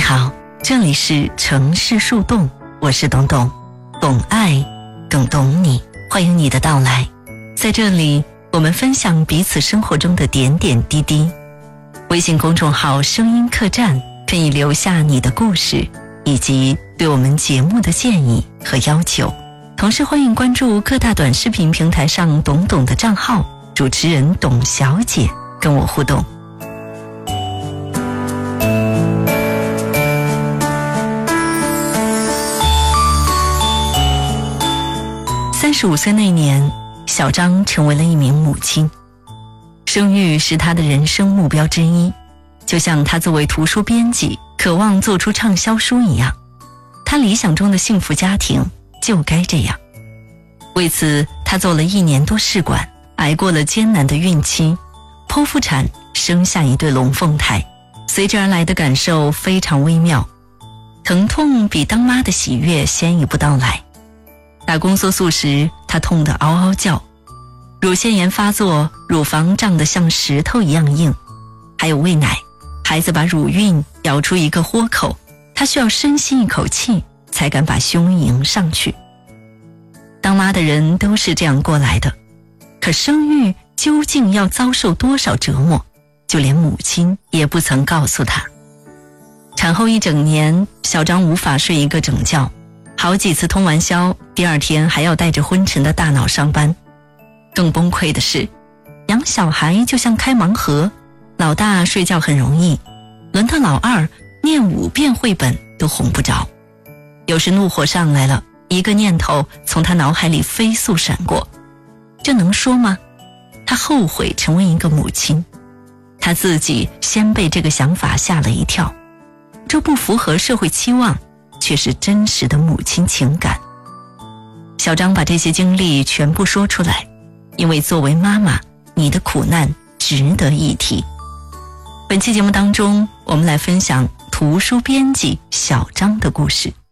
好，这里是城市树洞，我是董董，懂爱更懂你，欢迎你的到来。在这里我们分享彼此生活中的点点滴滴。微信公众号声音客栈可以留下你的故事以及对我们节目的建议和要求，同时欢迎关注各大短视频平台上董董的账号，主持人董小姐跟我互动。35岁那年，小张成为了一名母亲。生育是她的人生目标之一，就像她作为图书编辑渴望做出畅销书一样，她理想中的幸福家庭就该这样。为此，她做了1年多试管，挨过了艰难的孕期，剖腹产生下一对龙凤胎，随之而来的感受非常微妙，疼痛比当妈的喜悦先一步到来。打宫缩素时，她痛得嗷嗷叫，乳腺炎发作，乳房胀得像石头一样硬，还有喂奶，孩子把乳晕咬出一个豁口，她需要深吸一口气才敢把胸迎上去。当妈的人都是这样过来的，可生育究竟要遭受多少折磨，就连母亲也不曾告诉她。产后1整年，小张无法睡一个整觉，好几次通完宵，第二天还要带着昏沉的大脑上班。更崩溃的是，养小孩就像开盲盒，老大睡觉很容易，轮到老二念5遍绘本都哄不着。有时怒火上来了，一个念头从他脑海里飞速闪过，这能说吗？他后悔成为一个母亲，他自己先被这个想法吓了一跳，这不符合社会期望，却是真实的母亲情感。小张把这些经历全部说出来，因为作为妈妈，你的苦难值得一提。本期节目当中，我们来分享图书编辑小张的故事。